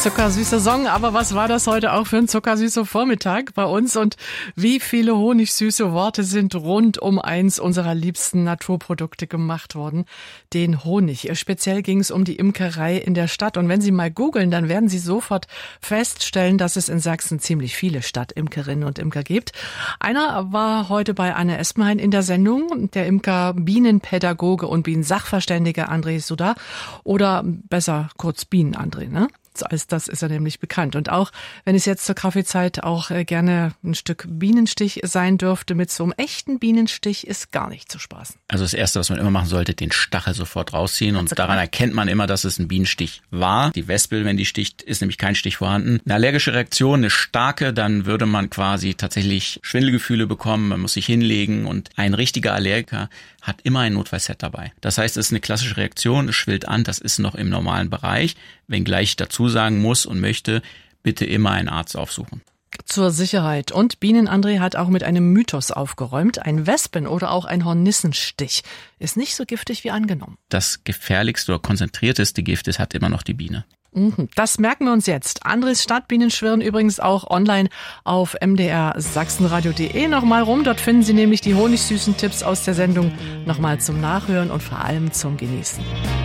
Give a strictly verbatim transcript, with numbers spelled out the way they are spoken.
Zuckersüßer Song, aber was war das heute auch für ein zuckersüßer Vormittag bei uns und wie viele honigsüße Worte sind rund um eins unserer liebsten Naturprodukte gemacht worden, den Honig. Speziell ging es um die Imkerei in der Stadt und wenn Sie mal googeln, dann werden Sie sofort feststellen, dass es in Sachsen ziemlich viele Stadtimkerinnen und Imker gibt. Einer war heute bei Anne Espenhain in der Sendung, der Imker, Bienenpädagoge und Bienensachverständige André Suda oder besser kurz Bienen-André, ne? Als das ist er nämlich bekannt. Und auch, wenn es jetzt zur Kaffeezeit auch gerne ein Stück Bienenstich sein dürfte, mit so einem echten Bienenstich ist gar nicht zu spaßen. Also das Erste, was man immer machen sollte, den Stachel sofort rausziehen. Und daran erkennt man immer, dass es ein Bienenstich war. Die Wespe, wenn die sticht, ist nämlich kein Stich vorhanden. Eine allergische Reaktion, eine starke, dann würde man quasi tatsächlich Schwindelgefühle bekommen. Man muss sich hinlegen und ein richtiger Allergiker hat immer ein Notfallset dabei. Das heißt, es ist eine klassische Reaktion, es schwillt an, das ist noch im normalen Bereich. Wenngleich ich dazu sagen muss und möchte, bitte immer einen Arzt aufsuchen. Zur Sicherheit. Und Bienen-André hat auch mit einem Mythos aufgeräumt. Ein Wespen- oder auch ein Hornissenstich ist nicht so giftig wie angenommen. Das gefährlichste oder konzentrierteste Gift ist, hat immer noch die Biene. Das merken wir uns jetzt. Andres Stadtbienenschwirren übrigens auch online auf m d r sachsenradio punkt de nochmal rum. Dort finden Sie nämlich die honigsüßen Tipps aus der Sendung nochmal zum Nachhören und vor allem zum Genießen.